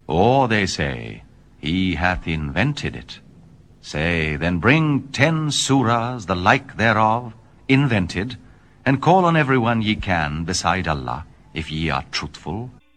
Or they say, he hath invented it. Say, then bring 10 surahs, the like thereof, invented, and call on everyone ye can beside Allah, if ye are truthful.